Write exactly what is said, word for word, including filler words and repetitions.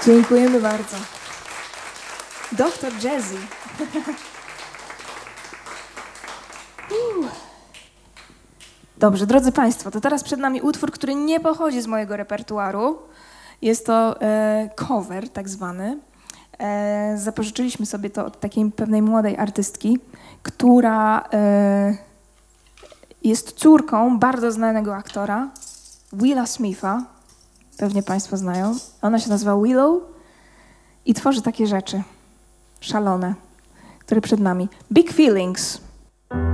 Dziękujemy bardzo. Doktor Jazzy. Dobrze, drodzy Państwo, to teraz przed nami utwór, który nie pochodzi z mojego repertuaru. Jest to e, cover tak zwany. E, zapożyczyliśmy sobie to od takiej pewnej młodej artystki, która e, jest córką bardzo znanego aktora, Willa Smitha. Pewnie Państwo znają. Ona się nazywa Willow i tworzy takie rzeczy szalone, które przed nami. Big Feelings.